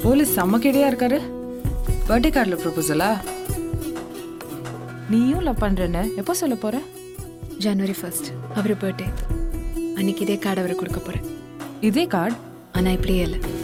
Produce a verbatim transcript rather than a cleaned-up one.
Police செம்ம கேடியா இருக்காரு. Birthday கார்டில் ப்ரொபோசலா? நீயும் லவ் பண்றேன்னு எப்போ சொல்ல போற? ஜனவரி ஃபர்ஸ்ட் அவர் பர்த்டே அன்னைக்கு இதே கார்டு அவருக்கு கொடுக்க போறேன். இதே கார்டு? ஆனா இப்படியே இல்லை.